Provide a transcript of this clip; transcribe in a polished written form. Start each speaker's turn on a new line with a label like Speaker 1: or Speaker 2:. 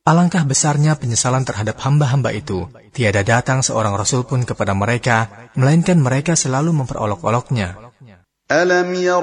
Speaker 1: Alangkah besarnya penyesalan terhadap hamba-hamba itu. Tiada datang seorang rasul pun kepada mereka, melainkan mereka selalu memperolok-oloknya.
Speaker 2: أَلَمْ يَرَوْا